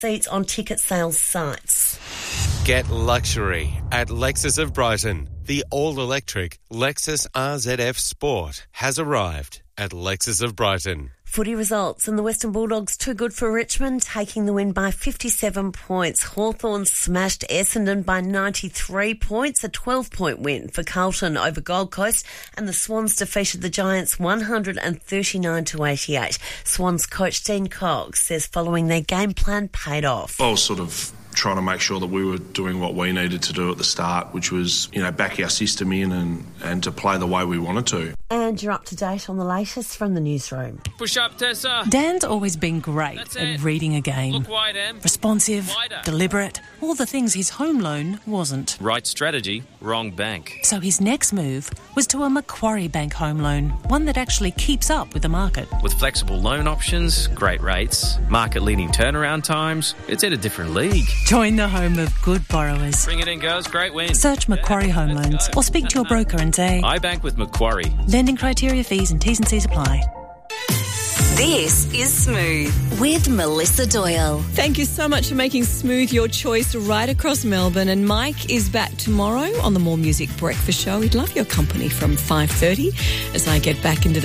seats on ticket sales sites. Get luxury at Lexus of Brighton. The all-electric Lexus RZF Sport has arrived at Lexus of Brighton. Footy results, and the Western Bulldogs too good for Richmond, taking the win by 57 points. Hawthorn smashed Essendon by 93 points, a 12-point win for Carlton over Gold Coast, and the Swans defeated the Giants 139-88. Swans coach Dean Cox says following their game plan paid off. I was sort of trying to make sure that we were doing what we needed to do at the start, which was, back our system in and to play the way we wanted to. And you're up to date on the latest from the newsroom. Push up, Tessa. Dan's always been great at reading a game. Look wide, Em. Responsive, Wider. deliberate, all the things his home loan wasn't. Right strategy, wrong bank. So his next move was to a Macquarie Bank home loan, one that actually keeps up with the market. With flexible loan options, great rates, market-leading turnaround times, it's in a different league. Join the home of good borrowers. Bring it in, girls. Great win. Search Macquarie Home Loans or speak to your broker and say, I bank with Macquarie. lending criteria, fees and T's and C's apply. This is Smooth with Melissa Doyle. Thank you so much for making Smooth your choice right across Melbourne. And Mike is back tomorrow on the More Music Breakfast Show. We'd love your company from 5:30 as I get back into